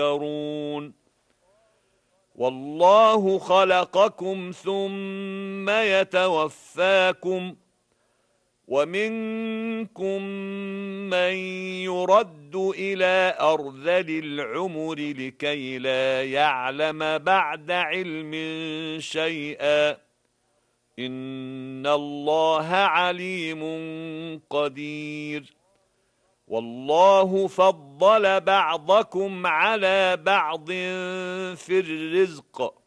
تذكرون والله خلقكم ثم يتوفاكم ومنكم من يرد إلى أرذل العمر لكي لا يعلم بعد علم شيئا إن الله عليم قدير والله فضل بعضكم على بعض في الرزق